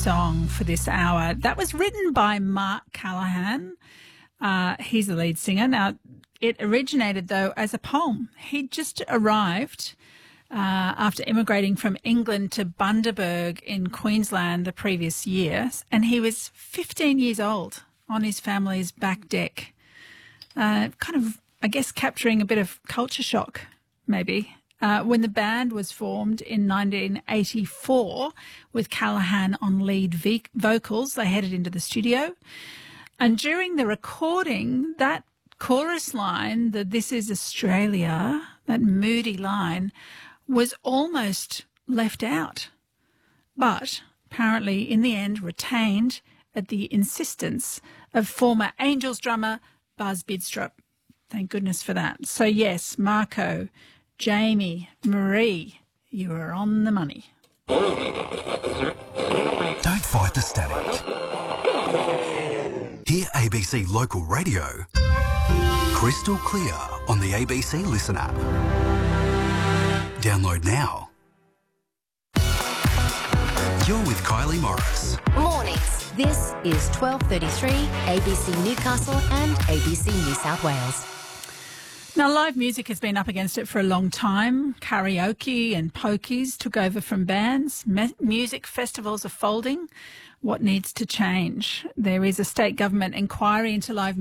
song for this hour. That was written by Mark Callaghan. He's the lead singer. Now, it originated, though, as a poem. He'd just arrived after immigrating from England to Bundaberg in Queensland the previous year, and he was 15 years old on his family's back deck. Kind of, I guess, capturing a bit of culture shock, maybe. When the band was formed in 1984 with Callaghan on lead vocals, they headed into the studio. And during the recording, that chorus line, the "This is Australia," that moody line, was almost left out. But apparently, in the end, retained at the insistence of former Angels drummer Buzz Bidstrup. Thank goodness for that. So yes, Marco, Jamie, Marie, you are on the money. Don't fight the static. Hear ABC Local Radio crystal clear on the ABC Listen app. Download now. You're with Kylie Morris. Mornings. This is 12:33 ABC Newcastle and ABC New South Wales. Now, live music has been up against it for a long time. Karaoke and pokies took over from bands. Music festivals are folding. What needs to change? There is a state government inquiry into live